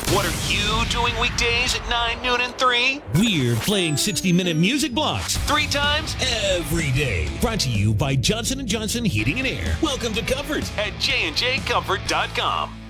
What are you doing weekdays at 9, noon, and 3? We're playing 60-minute music blocks 3 times every day. Brought to you by Johnson & Johnson Heating and Air. Welcome to Comfort at jandjcomfort.com.